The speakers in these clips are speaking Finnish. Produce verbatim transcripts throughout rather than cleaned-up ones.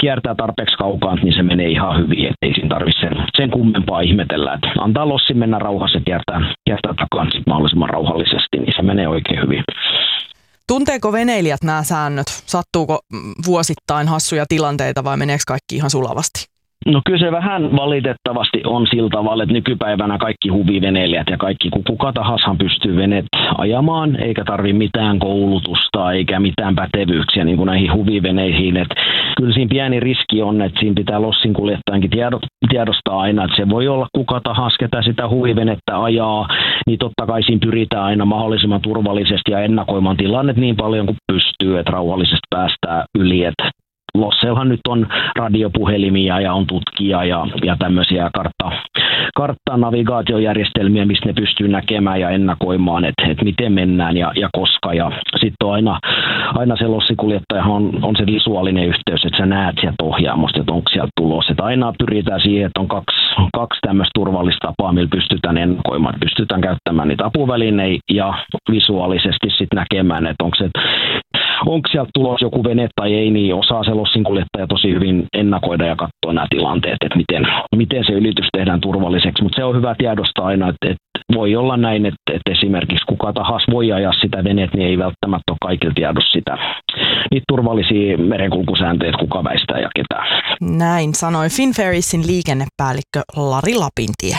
kiertää tarpeeksi kaukaa, niin se menee ihan hyvin, ettei siinä tarvitse sen, sen kummempaa ihmetellä. Että antaa lossin mennä rauhassa ja kiertää, kiertää takaan mahdollisimman rauhallisesti, niin se menee oikein hyvin. Tunteeko veneilijät nämä säännöt? Sattuuko vuosittain hassuja tilanteita vai meneekö kaikki ihan sulavasti? No kyllä se vähän valitettavasti on sillä tavalla, että nykypäivänä kaikki huviveneilijät ja kaikki kuka tahansa pystyy veneet ajamaan, eikä tarvitse mitään koulutusta eikä mitään pätevyyksiä niin kuin näihin huviveneisiin. Että kyllä siinä pieni riski on, että siinä pitää lossinkuljettajankin tiedostaa aina, että se voi olla kuka tahansa, ketä sitä huvivenettä ajaa, niin totta kai siinä pyritään aina mahdollisimman turvallisesti ja ennakoimaan tilannet niin paljon kuin pystyy, että rauhallisesti päästään yli. Että Losseillahan nyt on radiopuhelimia ja on tutkija ja, ja tämmöisiä kartta, karttanavigaatiojärjestelmiä, mistä ne pystyy näkemään ja ennakoimaan, että, että miten mennään ja, ja koska. Ja sitten on aina, aina se lossikuljettaja on, on se visuaalinen yhteys, että sä näet sieltä ohjaamosta, että onko sieltä tulossa. Että aina pyritään siihen, että on kaksi, kaksi tämmöistä turvallista tapaa, millä pystytään ennakoimaan. Pystytään käyttämään niitä apuvälineitä ja visuaalisesti sitten näkemään, että onko se onko sieltä tulossa joku vene tai ei, niin osaa se lossinkuljettaja tosi hyvin ennakoida ja katsoa nämä tilanteet, että miten, miten se ylitys tehdään turvalliseksi. Mutta se on hyvä tiedostaa aina, että, että voi olla näin, että, että esimerkiksi kuka tahansa voi ajaa sitä veneet, niin ei välttämättä ole kaikilla tiedossa sitä. Niitä turvallisia merenkulkusääntöjä, että kuka väistää ja ketään. Näin sanoi Finferriesin liikennepäällikkö Lari Lapintie.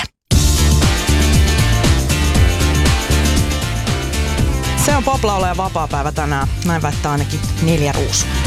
Se on Poplaula ja vapaapäivä tänään. Näin väittää ainakin Neljä Ruusua.